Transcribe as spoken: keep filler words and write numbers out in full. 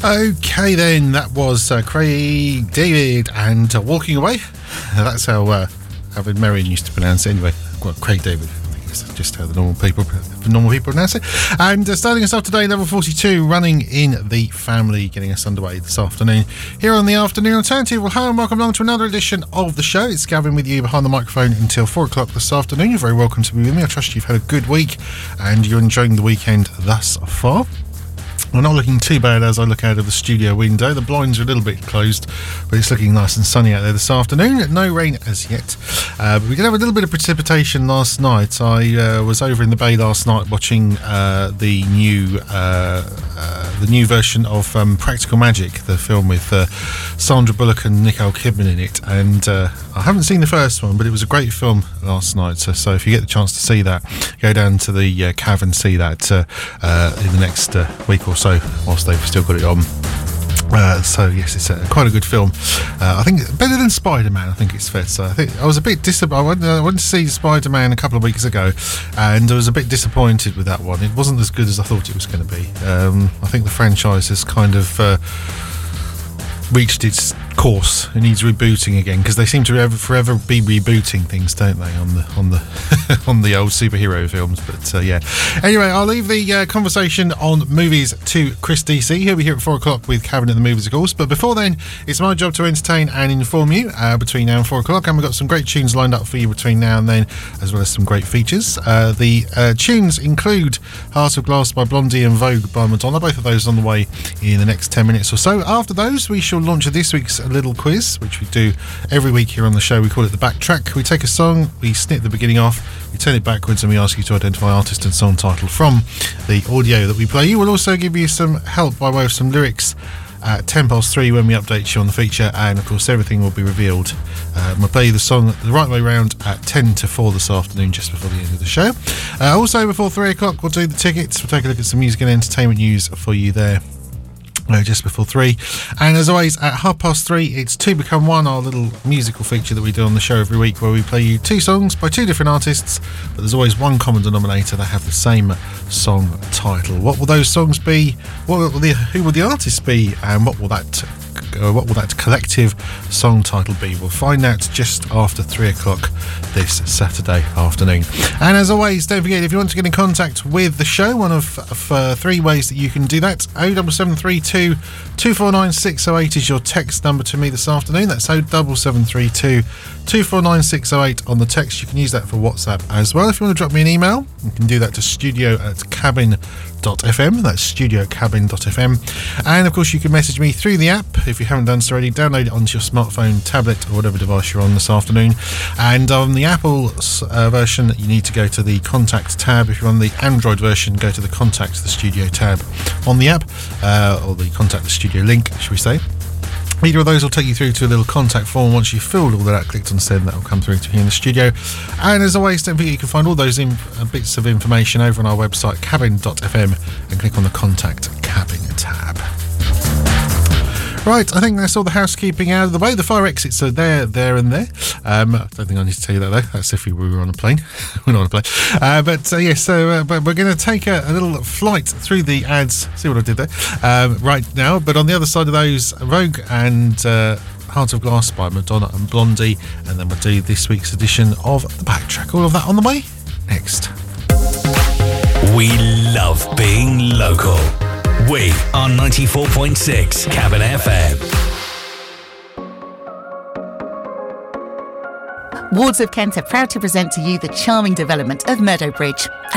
Okay then, that was uh, Craig David and uh, Walking Away. Uh, that's how uh, Alvin Merrion used to pronounce it anyway. Well, Craig David. I think it's just how the normal people the normal people pronounce it. And uh, starting us off today, level forty-two, running in the family, getting us underway this afternoon. Here on the Afternoon Alternative, well, hello and welcome along to another edition of the show. It's Gavin with you behind the microphone until four o'clock this afternoon. You're very welcome to be with me. I trust you've had a good week and you're enjoying the weekend thus far. We're not looking too bad as I look out of the studio window. The blinds are a little bit closed, but it's looking nice and sunny out there this afternoon. No rain as yet. Uh, but we did have a little bit of precipitation last night. I uh, was over in the bay last night watching uh, the new uh, uh, the new version of um, Practical Magic, the film with uh, Sandra Bullock and Nicole Kidman in it. And uh, I haven't seen the first one, but it was a great film last night. So, so if you get the chance to see that, go down to the uh, Cav and see that uh, uh, in the next uh, week or so. So, whilst they've still got it on. Uh, so yes, it's uh, quite a good film. Uh, I think better than Spider-Man. I think it's fair to say. I think I was a bit disappointed. I went, uh, went to see Spider-Man a couple of weeks ago, and I was a bit disappointed with that one. It wasn't as good as I thought it was going to be. Um, I think the franchise has kind of uh, reached its course. It needs rebooting again because they seem to ever, forever be rebooting things, don't they, on the on the on the old superhero films? But uh, yeah. Anyway, I'll leave the uh, conversation on movies to Chris D C. He'll be here at four o'clock with Cabinet of the Movies, of course. But before then, it's my job to entertain and inform you uh, between now and four o'clock. And we've got some great tunes lined up for you between now and then, as well as some great features. Uh, the uh, tunes include Heart of Glass by Blondie and Vogue by Madonna. Both of those on the way in the next ten minutes or so. After those, we shall launch this week's little quiz, which we do every week here on the show. We call it the Backtrack. We take a song, we snip the beginning off, we turn it backwards, and we ask you to identify artist and song title from the audio that we play. You will also give you some help by way of some lyrics at ten past three when we update you on the feature, and of course everything will be revealed. Um, we'll play you the song the right way round at ten to four this afternoon, just before the end of the show. Uh, also before three o'clock we'll do the tickets. We'll take a look at some music and entertainment news for you there. No, just before three. And as always, at half past three, it's Two Become One, our little musical feature that we do on the show every week, where we play you two songs by two different artists, but there's always one common denominator. They have the same song title. What will those songs be? What will the, who will the artists be? And what will that uh, what will that collective song title be? We'll find out just after three o'clock this Saturday afternoon. And as always, don't forget, if you want to get in contact with the show, one of, of uh, three ways that you can do that. oh seven seven three two, two four nine six oh eight is your text number to me this afternoon. That's oh seven seven three two, two four nine six oh eight on the text. You can use that for WhatsApp as well. If you want to drop me an email, you can do that to studio at cabin dot f m. That's studio at cabin dot f m. And of course you can message me through the app. If you haven't done so already, download it onto your smartphone, tablet, or whatever device you're on this afternoon. And on the Apple uh, version, you need to go to the Contact tab. If you're on the Android version, go to the Contact the Studio tab on the app, uh, or the Contact the Studio link, should we say. Either of those will take you through to a little contact form. Once you've filled all of that, clicked on send, that will come through to here in the studio. And as always, don't forget you can find all those in, uh, bits of information over on our website, cabin dot f m, and click on the Contact Cabin tab. Right, I think that's all the housekeeping out of the way. The fire exits are there, there and there. Um, I don't think I need to tell you that, though. That's if we were on a plane. We're not on a plane. Uh, but, uh, yes, so uh, but we're going to take a, a little flight through the ads. See what I did there? Um, right now. But on the other side of those, Vogue and uh, Heart of Glass by Madonna and Blondie. And then we'll do this week's edition of The Backtrack. All of that on the way next. We love being local. We are ninety-four point six Cabin F M. Wards of Kent are proud to present to you the charming development of Meadowbridge.